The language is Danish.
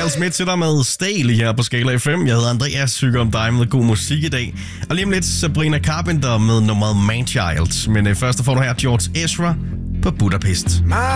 Miles Smith til dig med Staley her på Skala FM. Jeg hedder Andreas, synger om dig med god musik i dag. Og lige om lidt Sabrina Carpenter med nummeret Man Child. Men først får du her George Ezra på Budapest.